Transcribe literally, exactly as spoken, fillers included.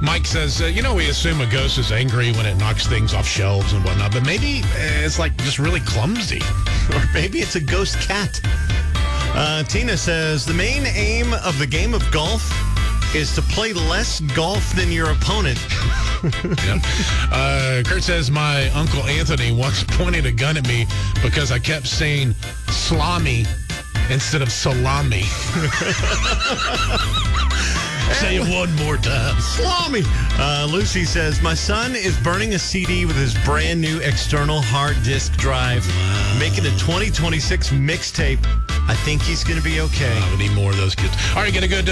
Mike says, uh, you know, we assume a ghost is angry when it knocks things off shelves and whatnot, but maybe uh, it's like just really clumsy. Or maybe it's a ghost cat. Uh, Tina says, the main aim of the game of golf is to play less golf than your opponent. Yep. Uh, Kurt says, my Uncle Anthony once pointed a gun at me because I kept saying salami instead of salami. Say it one more time. Salami. Uh, Lucy says, my son is burning a C D with his brand new external hard disk drive, wow. making a twenty twenty-six mixtape. I think he's going to be okay. Uh, we need more of those kids. All right, get a good... Uh,